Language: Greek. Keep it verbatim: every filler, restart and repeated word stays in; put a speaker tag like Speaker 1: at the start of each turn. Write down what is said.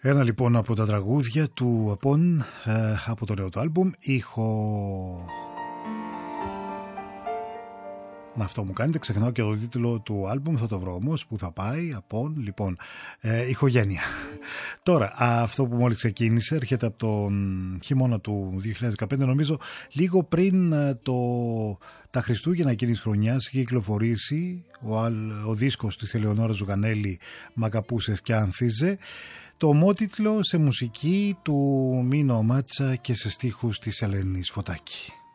Speaker 1: Ένα λοιπόν από τα τραγούδια του Απόν ε, από το νέο του άλμπουμ. Ήχο... Να, αυτό μου κάνετε, ξεχνάω και το τίτλο του άλμπουμ, θα το βρω όμως που θα πάει. Απόν, λοιπόν, ε, ηχογένεια. Τώρα, αυτό που μόλις ξεκίνησε έρχεται από τον χειμώνα του δύο χιλιάδες δεκαπέντε, νομίζω λίγο πριν το, τα Χριστούγεννα εκείνης χρονιάς είχε κυκλοφορήσει ο, ο δίσκος της Ελεονόρας Ζουγανέλη, «Μ' αγαπούσες και άνθιζε», το ομότιτλο σε μουσική του Μίνο Μάτσα και σε στίχους της Ελένης Φωτάκη.